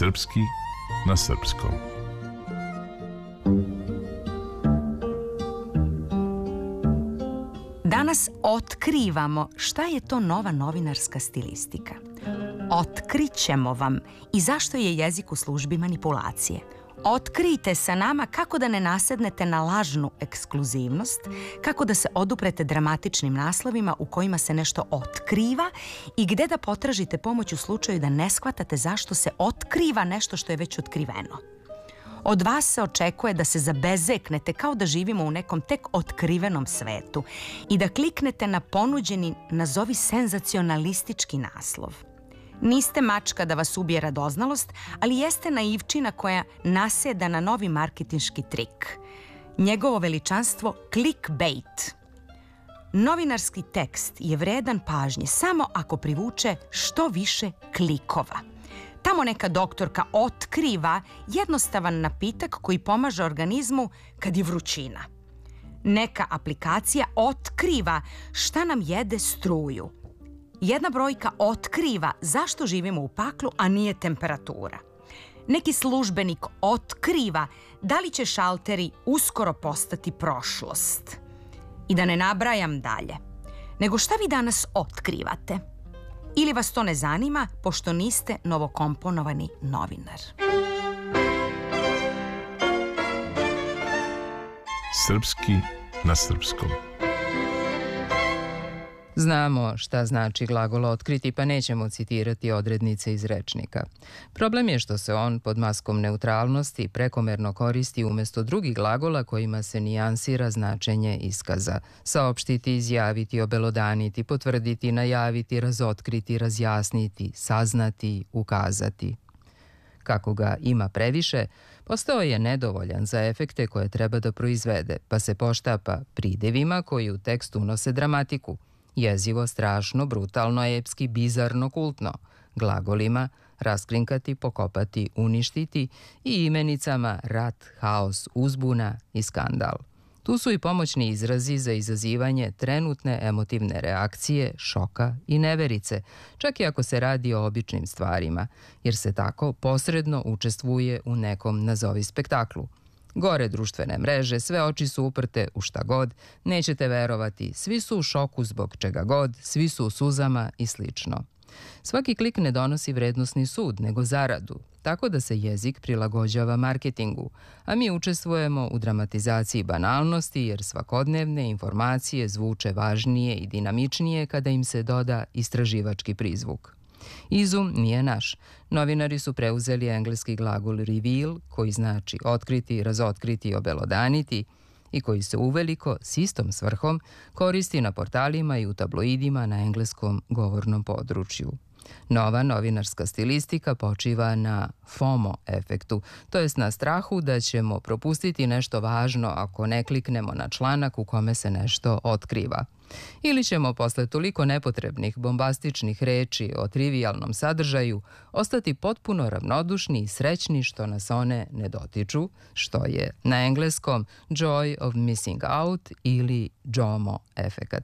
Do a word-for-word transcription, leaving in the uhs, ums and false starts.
Srpski na srpskom. Danas otkrivamo šta je to nova novinarska stilistika. Otkrićemo vam i zašto je jezik u službi manipulacije. Otkrijte sa nama kako da ne nasednete na lažnu ekskluzivnost, kako da se oduprete dramatičnim naslovima u kojima se nešto otkriva i gde da potražite pomoć u slučaju da ne shvatate zašto se otkriva nešto što je već otkriveno. Od vas se očekuje da se zabezeknete kao da živimo u nekom tek otkrivenom svetu i da kliknete na ponuđeni, nazovi senzacionalistički naslov. Niste mačka da vas ubije radoznalost, ali jeste naivčina koja naseda na novi marketinški trik. Njegovo veličanstvo clickbait. Novinarski tekst je vredan pažnje samo ako privuče što više klikova. Tamo neka doktorka otkriva jednostavan napitak koji pomaže organizmu kad je vrućina. Neka aplikacija otkriva šta nam jede struju. Jedna brojka otkriva zašto živimo u paklu, a nije temperatura. Neki službenik otkriva da li će šalteri uskoro postati prošlost. I da ne nabrajam dalje. Nego šta vi danas otkrivate? Ili vas to ne zanima, pošto niste novokomponovani novinar? Srpski na srpskom. Znamo šta znači glagol otkriti, pa nećemo citirati odrednice iz rečnika. Problem je što se on pod maskom neutralnosti prekomerno koristi umjesto drugih glagola kojima se nijansira značenje iskaza. Saopštiti, izjaviti, obelodaniti, potvrditi, najaviti, razotkriti, razjasniti, saznati, ukazati. Kako ga ima previše, postao je nedovoljan za efekte koje treba da proizvede, pa se poštapa pridevima koji u tekstu unose dramatiku. Jezivo, strašno, brutalno, epski, bizarno, kultno, glagolima raskrinkati, pokopati, uništiti i imenicama rat, haos, uzbuna i skandal. Tu su i pomoćni izrazi za izazivanje trenutne emotivne reakcije, šoka i neverice, čak i ako se radi o običnim stvarima, jer se tako posredno učestvuje u nekom nazovi spektaklu. Gore društvene mreže, sve oči su uprte u šta god, nećete verovati, svi su u šoku zbog čega god, svi su u suzama i slično. Svaki klik ne donosi vrednosni sud, nego zaradu, tako da se jezik prilagođava marketingu, a mi učestvujemo u dramatizaciji banalnosti jer svakodnevne informacije zvuče važnije i dinamičnije kada im se doda istraživački prizvuk. Izum nije naš. Novinari su preuzeli engleski glagol reveal, koji znači otkriti, razotkriti, obelodaniti i koji se uveliko s istom svrhom koristi na portalima i u tabloidima na engleskom govornom području. Nova novinarska stilistika počiva na FOMO efektu, to jest na strahu da ćemo propustiti nešto važno ako ne kliknemo na članak u kome se nešto otkriva. Ili ćemo posle toliko nepotrebnih bombastičnih reči o trivijalnom sadržaju ostati potpuno ravnodušni i srećni što nas one ne dotiču, što je na engleskom joy of missing out ili JOMO efekat.